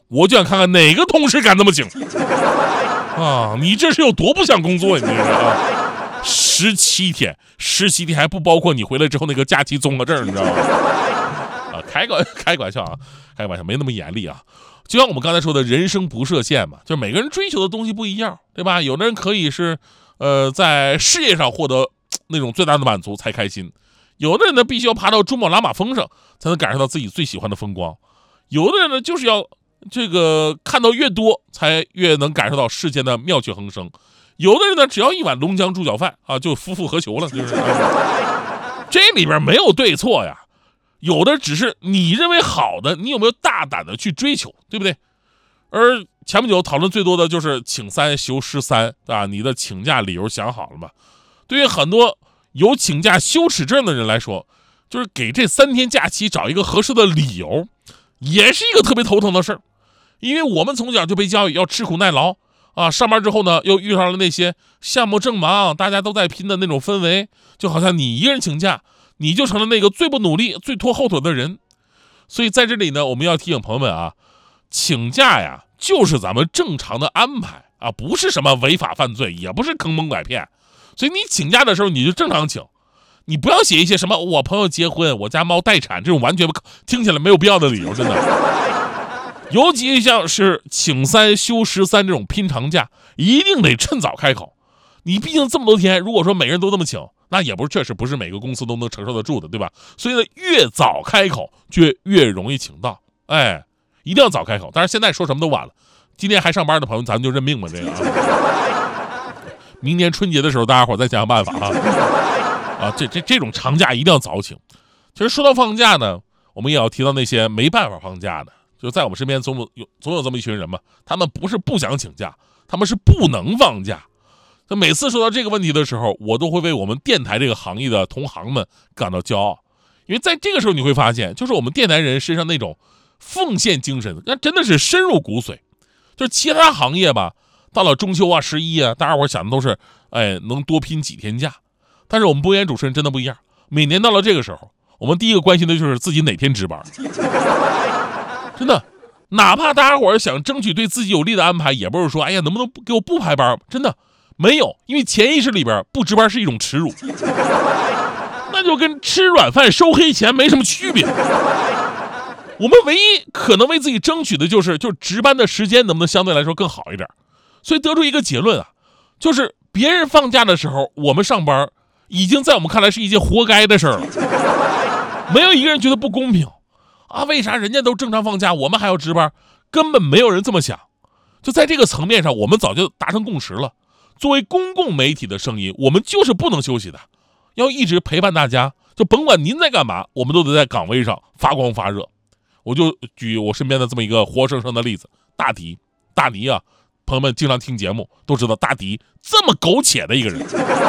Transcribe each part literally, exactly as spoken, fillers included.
我就想看看哪个同事敢这么请啊！你这是有多不想工作呀？你这是啊！十七天，十七天还不包括你回来之后那个假期综合症，你知道吗？啊，开个开个玩笑啊，开个玩笑，没那么严厉啊。就像我们刚才说的，人生不设限嘛，就是每个人追求的东西不一样，对吧？有的人可以是，呃，在事业上获得那种最大的满足才开心，有的人呢必须要爬到珠穆朗玛峰上才能感受到自己最喜欢的风光，有的人呢就是要这个看到越多才越能感受到世间的妙趣横生，有的人呢只要一碗龙江猪脚饭啊就夫复何求了，就是、啊、这里边没有对错呀。有的只是你认为好的，你有没有大胆的去追求，对不对？而前不久讨论最多的就是请三休十三啊，你的请假理由想好了吗？对于很多有请假羞耻症的人来说，就是给这三天假期找一个合适的理由，也是一个特别头疼的事儿。因为我们从小就被教育要吃苦耐劳啊，上班之后呢，又遇上了那些项目正忙，大家都在拼的那种氛围，就好像你一个人请假，你就成了那个最不努力、最拖后腿的人。所以在这里呢，我们要提醒朋友们啊，请假呀，就是咱们正常的安排啊，不是什么违法犯罪，也不是坑蒙拐骗。所以你请假的时候，你就正常请，你不要写一些什么我朋友结婚、我家猫待产这种完全听起来没有必要的理由，真的。尤其像是请三休十三这种拼长假，一定得趁早开口。你毕竟这么多天，如果说每个人都这么请，那也不是确实不是每个公司都能承受得住的，对吧？所以呢，越早开口就越容易请到，哎，一定要早开口。当然现在说什么都晚了，今天还上班的朋友，咱们就认命吧，这个啊。明年春节的时候，大家伙再想想办法啊！啊，这这这种长假一定要早请。其实说到放假呢，我们也要提到那些没办法放假的。就在我们身边总有总有这么一群人嘛，他们不是不想请假，他们是不能放假。那每次说到这个问题的时候，我都会为我们电台这个行业的同行们感到骄傲，因为在这个时候你会发现，就是我们电台人身上那种奉献精神，那真的是深入骨髓。就是其他行业吧，到了中秋啊、十一啊，大家伙想的都是，哎，能多拼几天假。但是我们播音主持人真的不一样，每年到了这个时候，我们第一个关心的就是自己哪天值班。真的，哪怕大家伙想争取对自己有利的安排，也不是说，哎呀，能不能给我不排班？真的没有，因为潜意识里边不值班是一种耻辱，那就跟吃软饭收黑钱没什么区别。我们唯一可能为自己争取的就是，就是值班的时间能不能相对来说更好一点。所以得出一个结论啊，就是别人放假的时候，我们上班，已经在我们看来是一件活该的事儿了。没有一个人觉得不公平。啊，为啥人家都正常放假，我们还要值班？根本没有人这么想。就在这个层面上，我们早就达成共识了。作为公共媒体的声音，我们就是不能休息的，要一直陪伴大家。就甭管您在干嘛，我们都得在岗位上发光发热。我就举我身边的这么一个活生生的例子，大迪。大迪啊，朋友们经常听节目都知道，大迪这么苟且的一个人，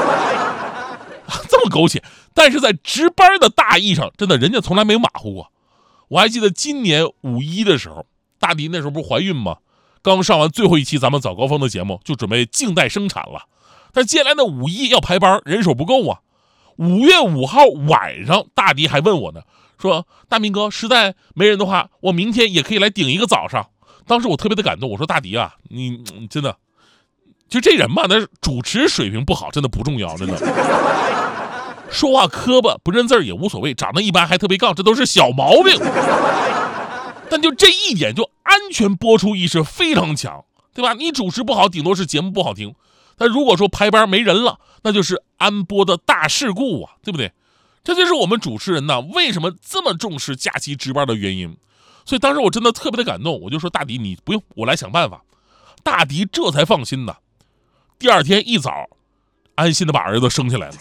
这么苟且，但是在值班的大义上，真的人家从来没马虎过。我还记得今年五一的时候，大迪那时候不是怀孕吗？刚上完最后一期咱们早高峰的节目，就准备静待生产了。但接下来的五一要排班，人手不够啊。五月五号晚上，大迪还问我呢，说大明哥，实在没人的话，我明天也可以来顶一个早上。当时我特别的感动，我说大迪啊，你你真的，就这人嘛，那主持水平不好真的不重要，真的。说话磕巴不认字也无所谓，长得一般还特别杠，这都是小毛病。但就这一点，就安全播出意识非常强，对吧？你主持不好，顶多是节目不好听。但如果说排班没人了，那就是安播的大事故啊，对不对？这就是我们主持人呢为什么这么重视假期值班的原因。所以当时我真的特别的感动，我就说大迪你不用，我来想办法。大迪这才放心呢。第二天一早，安心的把儿子生下来了。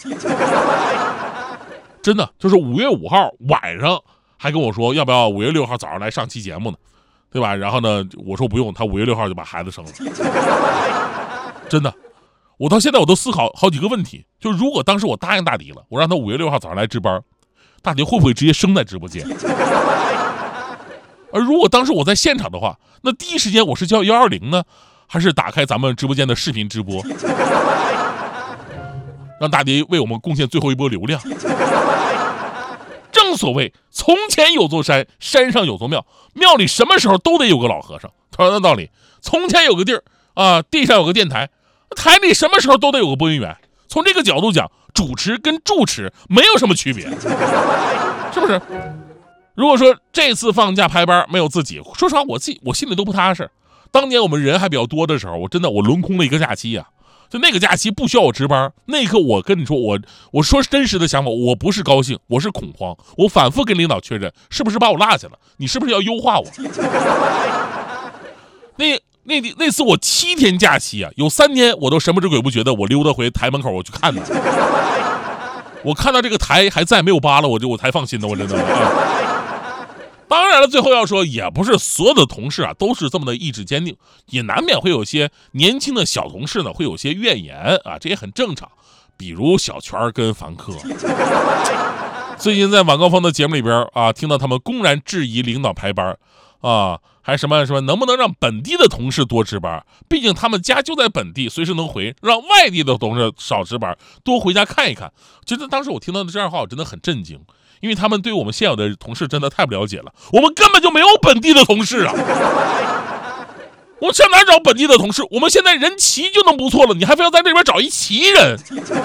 真的就是五月五号晚上还跟我说要不要五月六号早上来上期节目呢，对吧？然后呢，我说不用，他五月六号就把孩子生了。真的，我到现在我都思考好几个问题，就如果当时我答应大迪了，我让他五月六号早上来值班，大迪会不会直接生在直播间？而如果当时我在现场的话，那第一时间我是叫一二零呢，还是打开咱们直播间的视频直播？让大迪为我们贡献最后一波流量。正正所谓从前有座山，山上有座庙，庙里什么时候都得有个老和尚。同样的道理，从前有个地儿啊，地上有个电台，台里什么时候都得有个播音员。从这个角度讲，主持跟住持没有什么区别，是不是？如果说这次放假排班没有自己，说实话，我自己我心里都不踏实。当年我们人还比较多的时候，我真的我轮空了一个假期啊，就那个假期不需要我值班，那一刻我跟你说，我我说真实的想法，我不是高兴，我是恐慌，我反复跟领导确认，是不是把我落下了？你是不是要优化我？那那那次我七天假期啊，有三天我都神不知鬼不觉的，我溜达回台门口我去看他，我看到这个台还在没有扒了，我就我才放心的，我真的。啊当然了，最后要说，也不是所有的同事啊都是这么的意志坚定，也难免会有些年轻的小同事呢会有些怨言啊，这也很正常。比如小泉跟凡客，最近在晚高峰的节目里边啊，听到他们公然质疑领导排班啊，还什么什么能不能让本地的同事多值班？毕竟他们家就在本地，随时能回，让外地的同事少值班，多回家看一看。其实当时我听到的这样的话，我真的很震惊。因为他们对我们现有的同事真的太不了解了，我们根本就没有本地的同事啊！我上哪找本地的同事？我们现在人齐就能不错了，你还非要在这边找一齐人？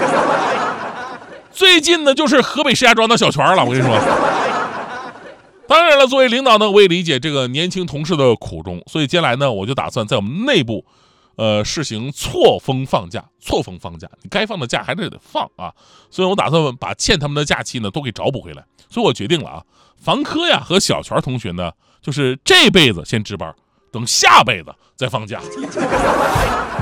最近呢，就是河北石家庄的小泉了，我跟你说。当然了，作为领导呢，我也理解这个年轻同事的苦衷，所以接下来呢，我就打算在我们内部。呃，试行错峰放假，错峰放假，你该放的假还是得放啊。所以我打算把欠他们的假期呢都给找补回来。所以我决定了啊，房科呀和小泉同学呢，就是这辈子先值班，等下辈子再放假。